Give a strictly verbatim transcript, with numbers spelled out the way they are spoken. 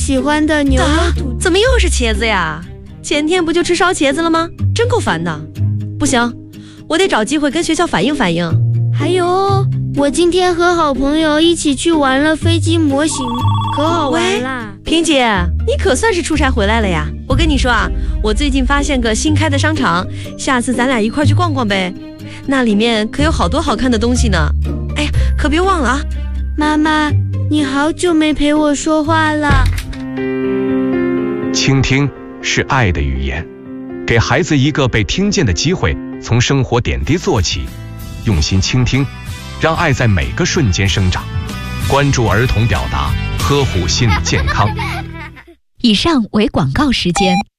喜欢的牛肉土。 怎么又是茄子呀？前天不就吃烧茄子了吗？真够烦的。不行，我得找机会跟学校反映反映。 还有，我今天和好朋友一起去玩了飞机模型，可好玩啦！ 萍姐，你可算是出差回来了呀！我跟你说啊，我最近发现个新开的商场，下次咱俩一块去逛逛呗。那里面可有好多好看的东西呢。哎呀，可别忘了啊！ 妈妈，你好久没陪我说话了。 倾听是爱的语言，给孩子一个被听见的机会，从生活点滴做起，用心倾听，让爱在每个瞬间生长。关注儿童表达，呵护心理健康。 以上为广告时间。